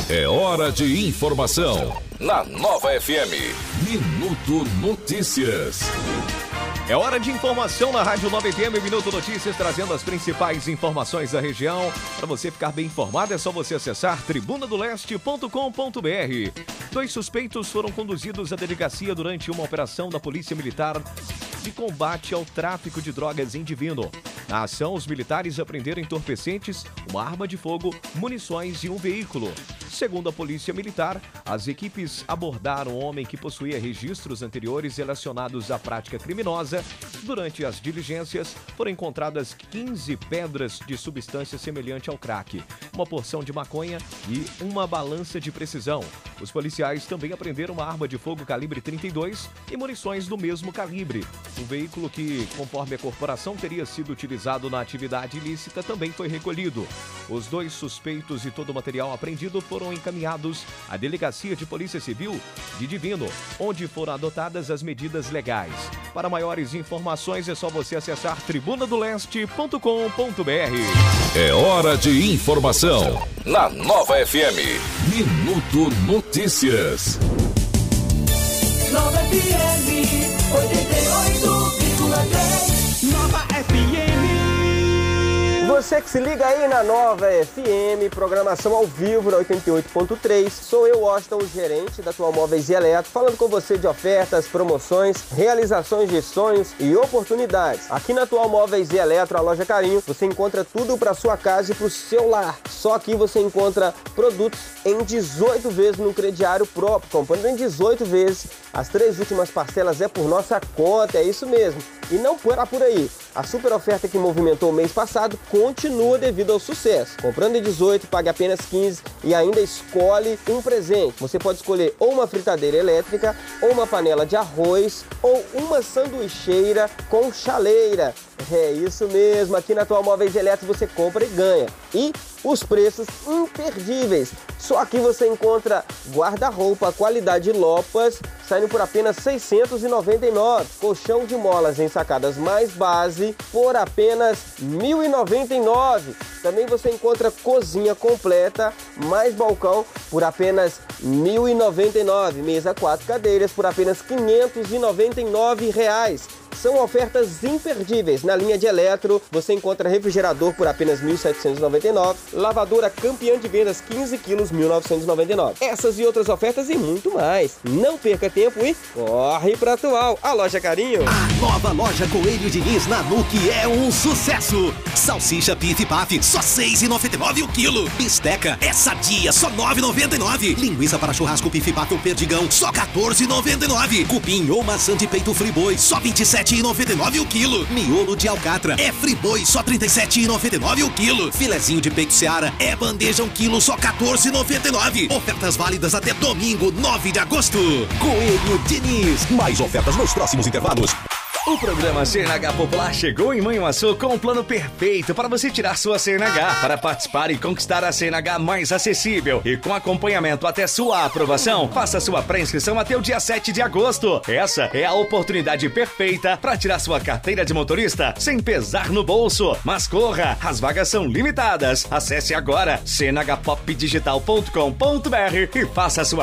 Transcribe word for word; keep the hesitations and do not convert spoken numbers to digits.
É hora de informação na Nova F M. Minuto Notícias. É hora de informação na Rádio Nova F M, Minuto Notícias, trazendo as principais informações da região. Para você ficar bem informado, é só você acessar tribuna do leste ponto com ponto b r. Dois suspeitos foram conduzidos à delegacia durante uma operação da Polícia Militar de combate ao tráfico de drogas em Divino. Na ação, os militares apreenderam entorpecentes, uma arma de fogo, munições e um veículo. Segundo a Polícia Militar, as equipes abordaram um homem que possuía registros anteriores relacionados à prática criminosa. Durante as diligências, foram encontradas quinze pedras de substância semelhante ao crack, uma porção de maconha e uma balança de precisão. Os policiais também apreenderam uma arma de fogo calibre trinta e dois e munições do mesmo calibre. O veículo que, conforme a corporação, teria sido utilizado na atividade ilícita também foi recolhido. Os dois suspeitos e todo o material apreendido foram encaminhados à Delegacia de Polícia Civil de Divino, onde foram adotadas as medidas legais. Para maiores informações é só você acessar tribuna do leste ponto com ponto b r. É hora de informação na Nova F M. Minuto Notícias. Nova F M oitenta e oito vírgula três. Nova F M. Você que se liga aí na Nova F M, programação ao vivo na oitenta e oito ponto três. Sou eu, Washington, o gerente da Atual Móveis e Eletro, falando com você de ofertas, promoções, realizações de sonhos e oportunidades. Aqui na Atual Móveis e Eletro, a loja Carinho, você encontra tudo para sua casa e para o seu lar. Só aqui você encontra produtos em dezoito vezes no crediário próprio, comprando em dezoito vezes. As três últimas parcelas é por nossa conta, é isso mesmo. E não para por aí. A super oferta que movimentou o mês passado continua devido ao sucesso. Comprando em dezoito, pague apenas quinze e ainda escolhe um presente. Você pode escolher ou uma fritadeira elétrica, ou uma panela de arroz, ou uma sanduicheira com chaleira. É isso mesmo, aqui na Atual Móveis e Eletro você compra e ganha. E os preços imperdíveis. Só aqui você encontra guarda-roupa qualidade Lopas, saindo por apenas seiscentos e noventa e nove reais. Colchão de molas em sacadas mais base por apenas mil e noventa e nove reais. Também você encontra cozinha completa mais balcão por apenas mil e noventa e nove reais. Mesa quatro cadeiras por apenas quinhentos e noventa e nove reais. São ofertas imperdíveis. Na linha de eletro, você encontra refrigerador por apenas mil setecentos e noventa e nove reais, lavadora campeã de vendas quinze quilos, mil novecentos e noventa e nove reais. Essas e outras ofertas e muito mais. Não perca tempo e corre pra Atual, a loja Carinho. A nova loja Coelho Diniz na N U C é um sucesso. Salsicha Pif Paf, só seis reais e noventa e nove centavos o quilo. Bisteca é sadia, só nove reais e noventa e nove centavos. Linguiça para churrasco Pif Paf ou Perdigão, só quatorze reais e noventa e nove centavos. Cupim ou maçã de peito Friboi, só vinte e sete reais e noventa e nove centavos o quilo. Miolo de alcatra é Friboi, só trinta e sete reais e noventa e nove centavos o quilo. Filezinho de peito Seara é bandeja um quilo, só quatorze reais e noventa e nove centavos. Ofertas válidas até domingo, nove de agosto. Coelho Diniz. Mais ofertas nos próximos intervalos. O programa C N H Popular chegou em Manhuaçu com um plano perfeito para você tirar sua C N H, para participar e conquistar a C N H mais acessível e com acompanhamento até sua aprovação. Faça sua pré-inscrição até o dia sete de agosto. Essa é a oportunidade perfeita para tirar sua carteira de motorista sem pesar no bolso. Mas corra, as vagas são limitadas. Acesse agora c n h pop digital ponto com ponto b r e faça sua